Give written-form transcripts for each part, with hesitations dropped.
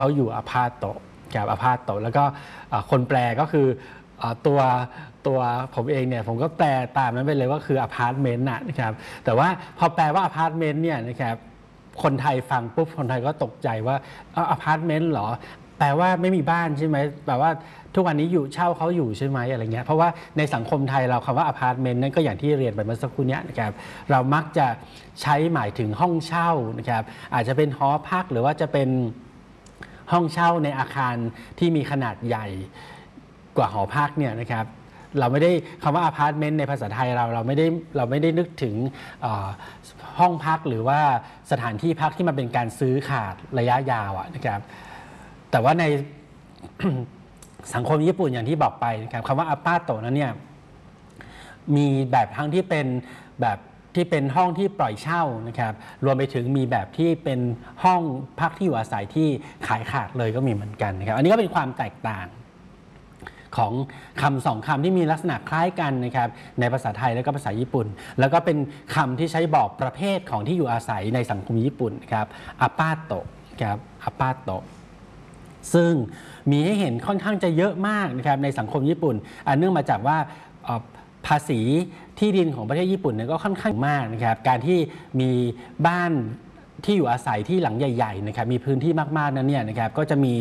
เขาอยู่อพาร์ตโตกับอพาร์ตโตแล้วก็คนแปลก็คือตัวผมเองเนี่ยผมก็แปลตามนั้นไปเลยว่าคืออพาร์ตเมนต์นะครับแต่ว่าพอแปลว่าอพาร์ตเมนต์เนี่ยนะครับคนไทยฟังปุ๊บคนไทยก็ตกใจว่าอพาร์ตเมนต์เหรอแปลว่าไม่มีบ้านใช่ไหมแปลว่าทุกวันนี้อยู่เช่าเขาอยู่ใช่ไหมอะไรเงี้ยเพราะว่าในสังคมไทยเราคำว่าอพาร์ตเมนต์นั่นก็อย่างที่เรียนไปเมื่อสักครู่นี้นะครับเรามักจะใช้หมายถึงห้องเช่านะครับอาจจะเป็นหอพักหรือว่าจะเป็นห้องเช่าในอาคารที่มีขนาดใหญ่กว่าหอพักเนี่ยนะครับเราไม่ได้คำว่าอพาร์ตเมนต์ในภาษาไทยเราไม่ได้นึกถึงห้องพักหรือว่าสถานที่พักที่มันเป็นการซื้อขาดระยะยาวนะครับแต่ว่าใน สังคมญี่ปุ่นอย่างที่บอกไปนะครับคำว่าอพาร์ตโตนั้นเนี่ยมีแบบทั้งที่เป็นแบบที่เป็นห้องที่ปล่อยเช่านะครับรวมไปถึงมีแบบที่เป็นห้องพักที่อยู่อาศัยที่ขายขาดเลยก็มีเหมือนกันนะครับอันนี้ก็เป็นความแตกต่างของคำสองคำที่มีลักษณะคล้ายกันนะครับในภาษาไทยและก็ภาษาญี่ปุ่นแล้วก็เป็นคำที่ใช้บอกประเภทของที่อยู่อาศัยในสังคมญี่ปุ่นครับอพาร์ตโตครับอพาร์ตโตซึ่งมีให้เห็นค่อนข้างจะเยอะมากนะครับในสังคมญี่ปุ่นเนื่องมาจากว่าภาษีที่ดินของประเทศญี่ปุ่นเนี่ยก็ค่อนข้างมากนะครับการที่มีบ้านที่อยู่อาศัยที่หลังใหญ่ๆนะครับมีพื้นที่มากๆนั้นเนี่ยนะครับก็จะมี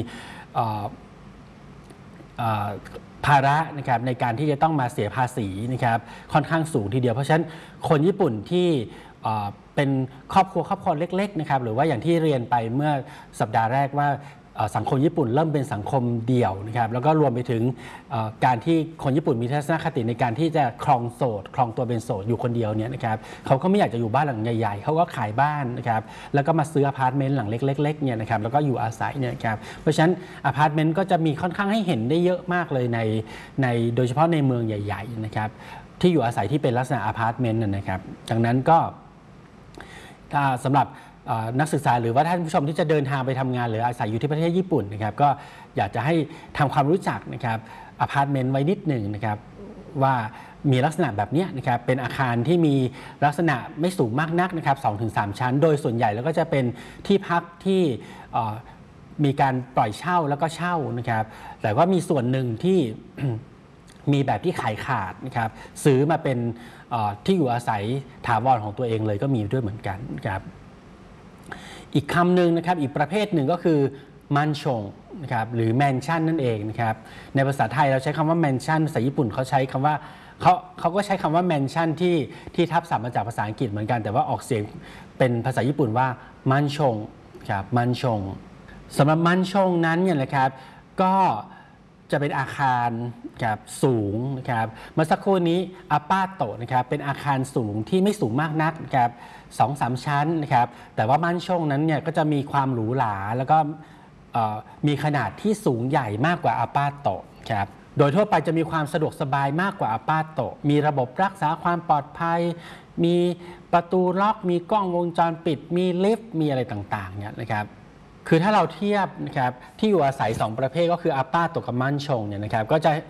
ภาระนะครับในการที่จะต้องมาเสียภาษีนะครับค่อนข้างสูงทีเดียวเพราะฉะนั้นคนญี่ปุ่นที่เป็นครอบครัวเล็กๆนะครับหรือว่าอย่างที่เรียนไปเมื่อสัปดาห์แรกว่าสังคมญี่ปุ่นเริ่มเป็นสังคมเดี่ยวนะครับแล้วก็รวมไปถึงการที่คนญี่ปุ่นมีทัศนคติในการที่จะครองโสดครองตัวเป็นโสดอยู่คนเดียวเนี่ยนะครับเขาก็ไม่อยากจะอยู่บ้านหลังใหญ่ๆเขาก็ขายบ้านนะครับแล้วก็มาซื้ออพาร์ตเมนต์หลังเล็กๆเนี่ยนะครับแล้วก็อยู่อาศัยเนี่ยครับเพราะฉะนั้นอพาร์ตเมนต์ก็จะมีค่อนข้างให้เห็นได้เยอะมากเลยในโดยเฉพาะในเมืองใหญ่ๆนะครับที่อยู่อาศัยที่เป็นลักษณะอพาร์ตเมนต์นะครับดังนั้นก็สำหรับนักศึกษาหรือว่าท่านผู้ชมที่จะเดินทางไปทำงานหรืออาศัยอยู่ที่ประเทศญี่ปุ่นนะครับก็อยากจะให้ทำความรู้จักนะครับอพาร์ตเมนต์ไว้นิดหนึ่งนะครับว่ามีลักษณะแบบนี้นะครับเป็นอาคารที่มีลักษณะไม่สูงมากนักนะครับ 2-3 ชั้นโดยส่วนใหญ่แล้วก็จะเป็นที่พักที่มีการปล่อยเช่าแล้วก็เช่านะครับแต่ว่ามีส่วนหนึ่งที่ มีแบบที่ขายขาดนะครับซื้อมาเป็นที่อยู่อาศัยถาวรของตัวเองเลยก็มีด้วยเหมือนกันครับอีกคำหนึ่งนะครับอีกประเภทหนึ่งก็คือมันชงนะครับหรือแมนชั่นนั่นเองนะครับในภาษาไทยเราใช้คำว่าแมนชั่นภาษาญี่ปุ่นเขาใช้คำว่าเขาก็ใช้คำว่าแมนชั่นที่ทับศัพท์มาจากภาษาอังกฤษเหมือนกันแต่ว่าออกเสียงเป็นภาษาญี่ปุ่นว่ามันชงครับมันชงสำหรับมันชงนั้นเนี่ยนะครับก็จะเป็นอาคารครับสูงนะครับเมื่อสักครู่นี้อพาร์ตโตนะครับเป็นอาคารสูงที่ไม่สูงมากนักนะครับ2-3 ชั้นนะครับแต่ว่ามั่นช่งนั้นเนี่ยก็จะมีความหรูหราแล้วก็มีขนาดที่สูงใหญ่มากกว่าอพาร์ตโตครับโดยทั่วไปจะมีความสะดวกสบายมากกว่าอพาร์ตโตมีระบบรักษาความปลอดภัยมีประตูล็อกมีกล้องวงจรปิดมีลิฟต์มีอะไรต่างๆเนี่ยนะครับคือถ้าเราเทียบนะครับที่อยู่อาศัย2ประเภทก็คืออพาร์ตโตกับมั่นชงเนี่ยนะครับก็จะ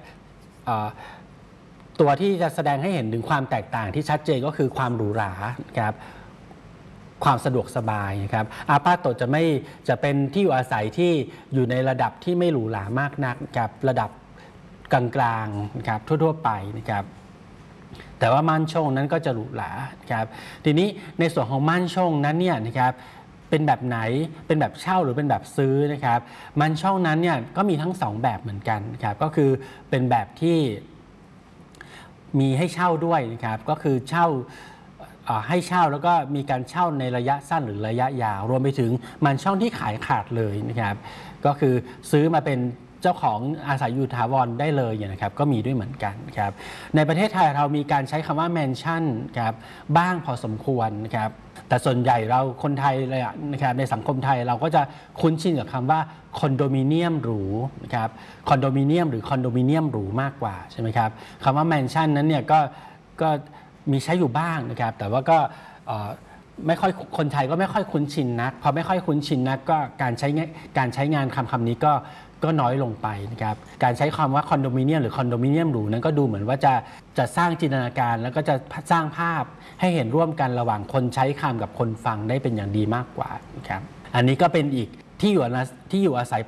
ตัวที่จะแสดงให้เห็นถึงความแตกต่างที่ชัดเจนก็คือความหรูหราครับความสะดวกสบายนะครับอพาร์ตโตจะเป็นที่อยู่อาศัยที่อยู่ในระดับที่ไม่หรูหรามากนักกับระดับกลางๆนะครับทั่วๆไปนะครับแต่ว่ามั่นชงนั้นก็จะหรูหราครับทีนี้ในส่วนของมั่นชงนั้นเนี่ยนะครับเป็นแบบไหนเป็นแบบเช่าหรือเป็นแบบซื้อนะครับมั่นช่องนั้นเนี่ยก็มีทั้ง2แบบเหมือนกันครับก็คือเป็นแบบที่มีให้เช่าด้วยนะครับก็คือเช่าให้เช่าแล้วก็มีการเช่าในระยะสั้นหรือระยะยาวรวมไปถึงมันช่องที่ขายขาดเลยนะครับก็คือซื้อมาเป็นเจ้าของอาศัยอยู่ถาวรได้เลยนะครับก็มีด้วยเหมือนกันครับในประเทศไทยเรามีการใช้คำว่าแมนชั่นครับบ้างพอสมควรนะครับแต่ส่วนใหญ่เราคนไทยเลยนะครับในสังคมไทยเราก็จะคุ้นชินกับคำว่าคอนโดมิเนียมหรูนะครับคอนโดมิเนียมหรือคอนโดมิเนียมหรูมากกว่าใช่ไหมครับคำว่าแมนชั่นนั้นเนี่ยก็มีใช้อยู่บ้างนะครับแต่ว่าก็ไม่ค่อยคนไทยก็ไม่ค่อยคุ้นชินนักพอไม่ค่อยคุ้นชินนักก็การใช้งานคำนี้ก็น้อยลงไปนะครับการใช้คำว่าคอนโดมิเนียมหรือคอนโดมิเนียมหรูนั้นก็ดูเหมือนว่าจะสร้างจินตนาการแล้วก็จะสร้างภาพให้เห็นร่วมกันระหว่างคนใช้คำกับคนฟังได้เป็นอย่างดีมากกว่านะครับอันนี้ก็เป็นอีกที่อยู่อาศัย